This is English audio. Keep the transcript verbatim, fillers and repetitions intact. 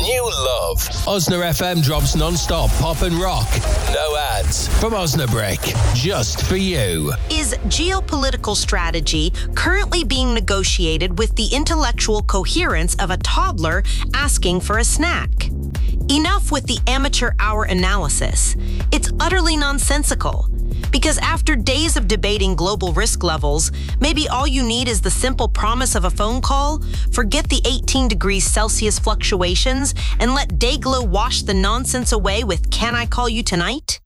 new love. Osna F M drops non-stop pop and rock. No ads. From Osnabrick. Just for you. Is geopolitical strategy currently being negotiated with the intellectual coherence of a toddler asking for a snack? Enough with the amateur hour analysis. It's utterly nonsensical. Because after days of debating global risk levels, maybe all you need is the simple promise of a phone call, forget the eighteen degrees Celsius fluctuations, and let Dayglow wash the nonsense away with "Can I Call You Tonight?"